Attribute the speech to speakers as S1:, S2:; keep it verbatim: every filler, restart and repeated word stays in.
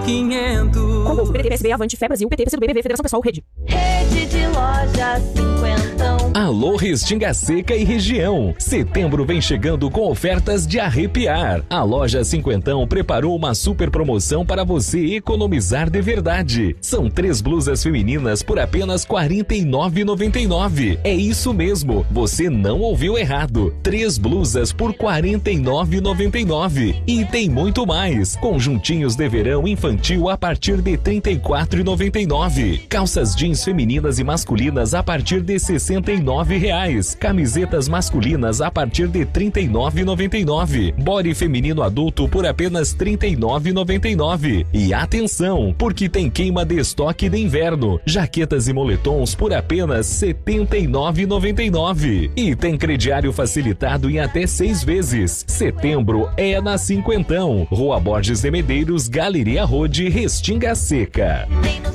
S1: quinhentos.
S2: Combo P T P S B Avante Fé Brasil, P T P C do B B V Federação Pessoal Rede.
S3: Rede de lojas cinquentão.
S4: Alô Restinga Seca e região. Setembro vem chegando com ofertas de arrepiar. A loja Cinquentão preparou uma super promoção para você economizar de verdade. São três blusas femininas por apenas quarenta e nove reais e noventa e nove centavos. É isso mesmo, você não ouviu errado. Três blusas por quarenta e nove reais e noventa e nove centavos. E tem muito mais. Conjuntinhos de verão infantil a partir de trinta e quatro reais e noventa e nove centavos. Calças jeans femininas e masculinas a partir de sessenta e nove reais. Camisetas masculinas a partir de trinta e nove reais e noventa e nove centavos. Body feminino adulto por apenas trinta e nove reais e noventa e nove centavos. E atenção, porque tem queima de estoque de inverno. Jaquetas e moletons por apenas setenta e nove reais e noventa e nove centavos. E tem crediário facilitado em até seis vezes. Setembro é na Cinquentão. Rua Borges de Medeiros, Galeria Rode, Restinga Seca.
S3: Tem no